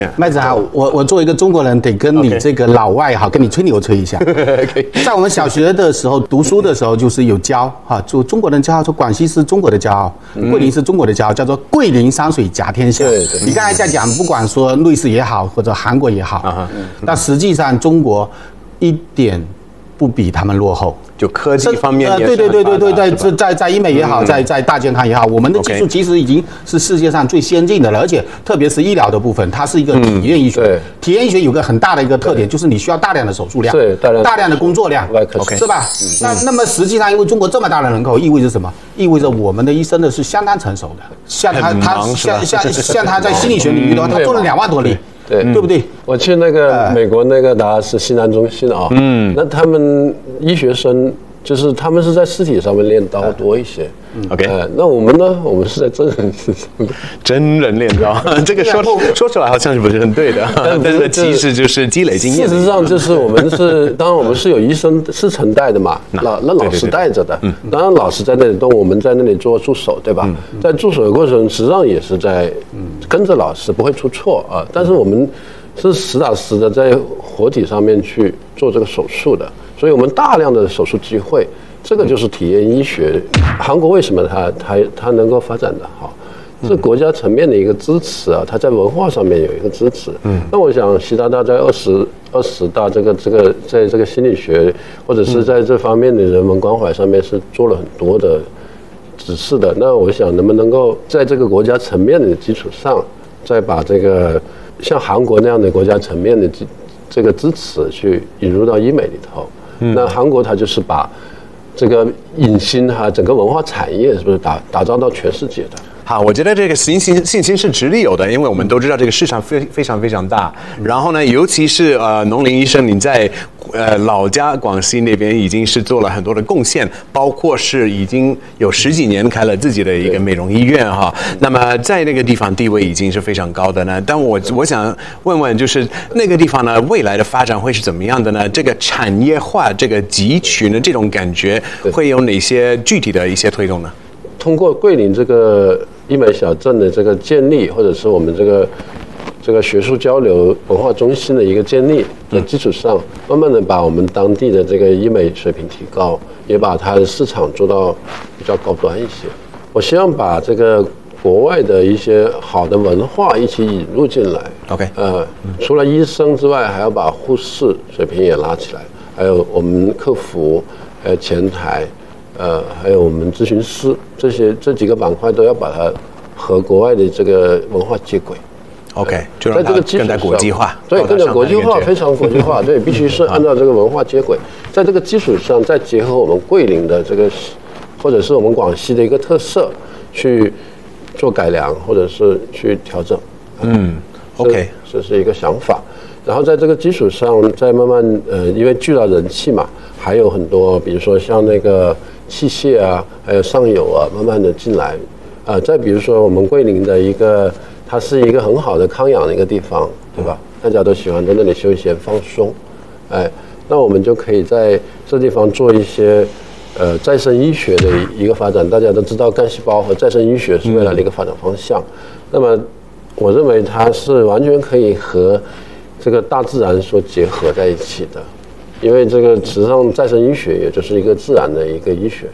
麦子好，我作为一个中国人，得跟你这个老外哈，跟你吹牛吹一下。在我们小学的时候读书的时候，就是有教哈，就中国人骄傲，说广西是中国的骄傲，桂林是中国的骄傲，叫做桂林山水甲天下。 对， 你刚才在讲，不管说瑞士也好，或者韩国也好，但实际上中国一点不比他们落后。 就科技方面也对，在医美也好，在大健康也好，我们的技术其实已经是世界上最先进的了，而且特别是医疗的部分，它是一个体验医学。体验医学有个很大的一个特点，就是你需要大量的手术量， 对， 大量的工作量，是吧？那么实际上，因为中国这么大的人口，意味着什么？意味着我们的医生呢是相当成熟的。像他在心理学领域的话，他做了2万多例。对不对？ 我去那个美国那个达拉斯西南中心啊，那他们医学生就是他们是在尸体上面练刀多一些。那我们呢？我们是在真人练刀，这个说出来好像是不是很对的，但是其实就是积累经验。 事实上就是我们是，当然我们是有医生是承带的嘛，老师带着的。当然老师在那里动，我们在那里做助手，对吧？在助手的过程，实际上也是在跟着老师，不会出错啊。但是我们是实打实的在活体上面去做这个手术的，所以我们大量的手术机会。这个就是体验医学。韩国为什么它能够发展的好？是国家层面的一个支持啊，它在文化上面有一个支持。那我想习大大在20大在这个心理学或者是在这方面的人文关怀上面是做了很多的指示的。那我想能不能够在这个国家层面的基础上，再把这个像韩国那样的国家层面的这个支持去引入到医美里头。那韩国它就是把这个影星哈，整个文化产业是不是打造到全世界的？ 好，我觉得这个信心是直立有的，因为我们都知道这个市场非常大。然后呢，尤其是农林医生，你在老家广西那边已经是做了很多的贡献，包括是已经有10几年开了自己的一个美容医院哈。那么在那个地方地位已经是非常高的呢。但我想问问，就是那个地方呢，未来的发展会是怎么样的呢？这个产业化、这个集群的这种感觉，会有哪些具体的一些推动呢？ 通过桂林这个医美小镇的这个建立，或者是我们这个学术交流文化中心的一个建立的基础上，慢慢的把我们当地的这个医美水平提高，也把它的市场做到比较高端一些。我希望把这个国外的一些好的文化一起引入进来。除了医生之外，还要把护士水平也拉起来，还有我们客服，还有前台。还有我们咨询师，这几个板块都要把它和国外的这个文化接轨。 就让它更加国际化。 对，更加国际化，非常国际化。对，必须是按照这个文化接轨，在这个基础上再结合我们桂林的这个，或者是我们广西的一个特色，去做改良或者是去调整。这是一个想法。然后在这个基础上，再慢慢因为聚到人气嘛，还有很多，比如说像那个器械啊，还有上游啊，慢慢的进来。再比如说我们桂林的它是一个很好的康养的一个地方，对吧？大家都喜欢在那里休闲放松。那我们就可以在这地方做一些再生医学的一个发展。大家都知道干细胞和再生医学是未来的一个发展方向。那么我认为它是完全可以和这个大自然所结合在一起的，因为这个实际上再生医学也就是一个自然的一个医学。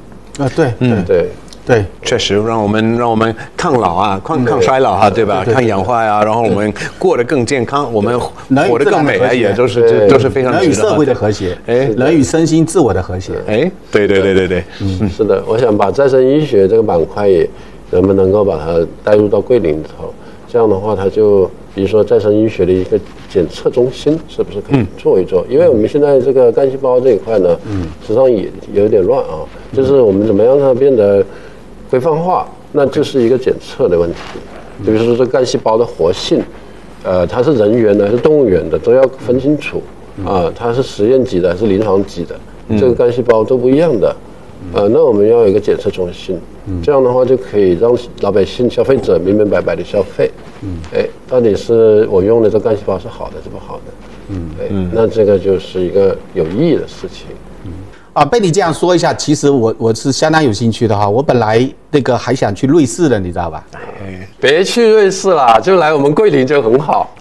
对， 确实让我们抗老啊，抗衰老哈，对吧？抗氧化呀，然后我们过得更健康，我们活得更美啊，也都是非常人与社会的和谐，人与身心自我的和谐。 对， 是的，我想把再生医学这个板块也能不能够把它带入到桂林里头，这样的话，它就比如说再生医学的一个检测中心，是不是可以做一做？因为我们现在这个干细胞这一块呢，实际上也有点乱啊，就是我们怎么样让它变得规范化，那这是一个检测的问题。比如说这个干细胞的活性，它是人源的还是动物源的，都要分清楚啊，它是实验级的还是临床级的，这个干细胞都不一样的。那我们要有一个检测中心，这样的话就可以让老百姓、消费者明明白白的消费。到底是我用的这干细胞是好的是不好的？那这个就是一个有意义的事情。 被你这样说一下，其实我是相当有兴趣的哈。我本来还想去瑞士的，你知道吧？ 别去瑞士啦，就来我们桂林就很好。